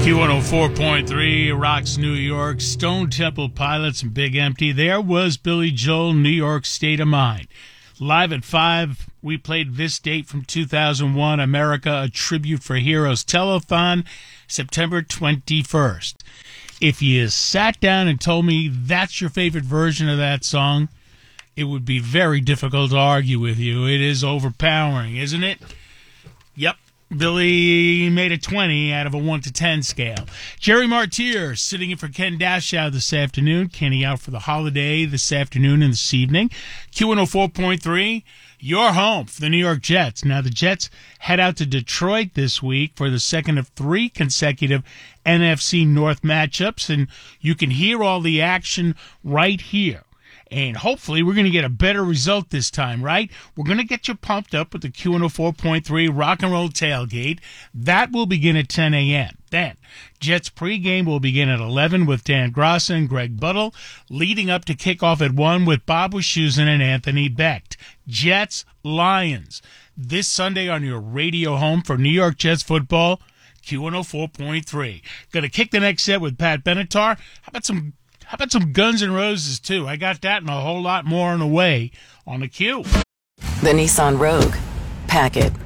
Q104.3 rocks New York, Stone Temple Pilots and Big Empty. There was Billy Joel, New York State of Mind. Live at 5, we played this date from 2001, America, A Tribute for Heroes Telethon, September 21st. If you sat down and told me that's your favorite version of that song, it would be very difficult to argue with you. It is overpowering, isn't it? Yep. Billy made a 20 out of a 1 to 10 scale. Jerry Martyr sitting in for Ken Dashow this afternoon. Kenny out for the holiday this afternoon and this evening. Q104.3, your home for the New York Jets. Now, the Jets head out to Detroit this week for the second of 3 consecutive NFC North matchups, and you can hear all the action right here. And hopefully we're going to get a better result this time, right? We're going to get you pumped up with the Q104.3 Rock and Roll Tailgate. That will begin at 10 a.m. Then, Jets pregame will begin at 11 with Dan Grassa and Greg Buttle, leading up to kickoff at 1 with Bob Wischusen and Anthony Becht. Jets, Lions, this Sunday on your radio home for New York Jets football, Q104.3. Going to kick the next set with Pat Benatar. How about some Guns N' Roses, too? I got that and a whole lot more on the way on the Q. The Nissan Rogue. Pack it.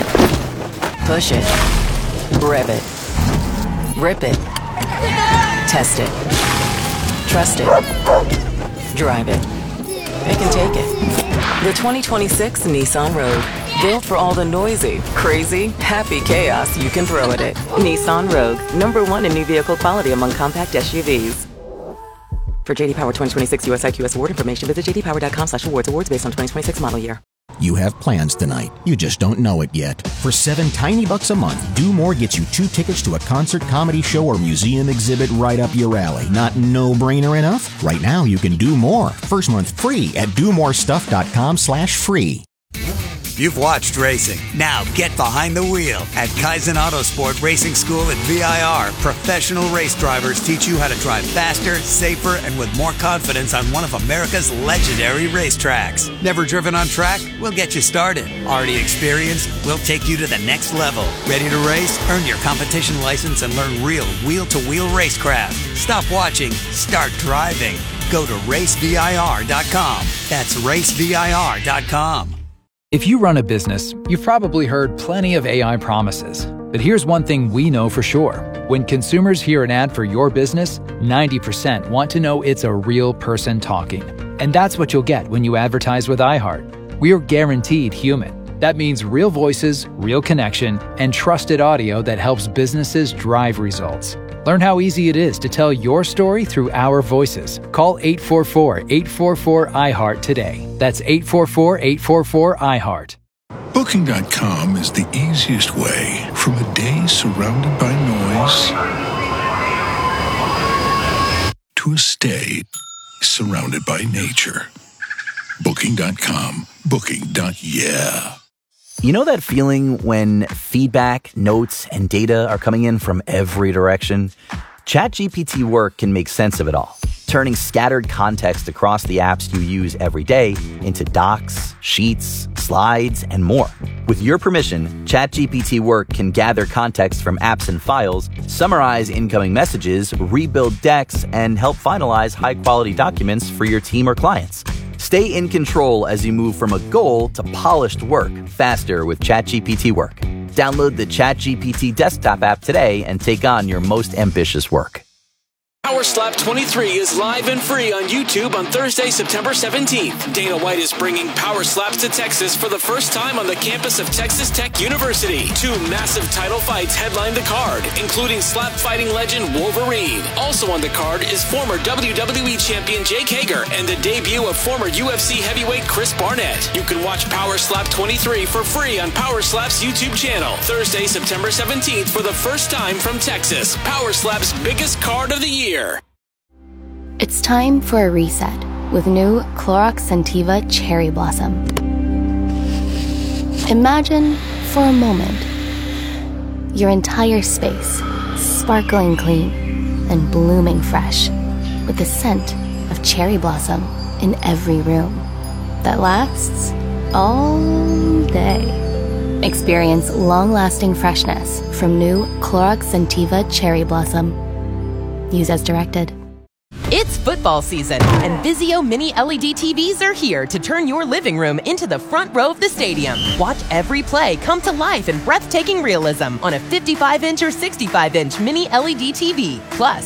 Push it. Rev it. Rip it. Test it. Trust it. Drive it. Pick and take it. The 2026 Nissan Rogue. Built for all the noisy, crazy, happy chaos you can throw at it. Nissan Rogue. #1 in new vehicle quality among compact SUVs. For JD Power 2026 US IQS award information, visit jdpower.com/awards. Awards based on 2026 model year. You have plans tonight. You just don't know it yet. For $7 tiny bucks a month, Do More gets you 2 tickets to a concert, comedy show, or museum exhibit right up your alley. Not no-brainer enough? Right now, you can do more. First month free at domorestuff.com/free. You've watched racing. Now get behind the wheel. At Kaizen Autosport Racing School at VIR, professional race drivers teach you how to drive faster, safer, and with more confidence on one of America's legendary racetracks. Never driven on track? We'll get you started. Already experienced? We'll take you to the next level. Ready to race? Earn your competition license and learn real wheel-to-wheel racecraft. Stop watching. Start driving. Go to racevir.com. That's racevir.com. If you run a business, you've probably heard plenty of AI promises. But here's one thing we know for sure. When consumers hear an ad for your business, 90% want to know it's a real person talking. And that's what you'll get when you advertise with iHeart. We are guaranteed human. That means real voices, real connection, and trusted audio that helps businesses drive results. Learn how easy it is to tell your story through our voices. Call 844-844-iHeart today. That's 844-844-iHeart. Booking.com is the easiest way from a day surrounded by noise to a stay surrounded by nature. Booking.com. Booking.yeah. You know that feeling when feedback, notes, and data are coming in from every direction? ChatGPT Work can make sense of it all, turning scattered context across the apps you use every day into docs, sheets, slides, and more. With your permission, ChatGPT Work can gather context from apps and files, summarize incoming messages, rebuild decks, and help finalize high-quality documents for your team or clients. Stay in control as you move from a goal to polished work faster with ChatGPT Work. Download the ChatGPT desktop app today and take on your most ambitious work. Power Slap 23 is live and free on YouTube on Thursday, September 17th. Dana White is bringing Power Slaps to Texas for the first time on the campus of Texas Tech University. 2 massive title fights headline the card, including slap fighting legend Wolverine. Also on the card is former WWE champion Jake Hager and the debut of former UFC heavyweight Chris Barnett. You can watch Power Slap 23 for free on Power Slap's YouTube channel. Thursday, September 17th for the first time from Texas. Power Slap's biggest card of the year. It's time for a reset with new Clorox Scentiva Cherry Blossom. Imagine, for a moment, your entire space sparkling clean and blooming fresh with the scent of cherry blossom in every room that lasts all day. Experience long-lasting freshness from new Clorox Scentiva Cherry Blossom. Use as directed. It's football season, and Vizio Mini LED TVs are here to turn your living room into the front row of the stadium. Watch every play come to life in breathtaking realism on a 55-inch or 65-inch Mini LED TV. Plus,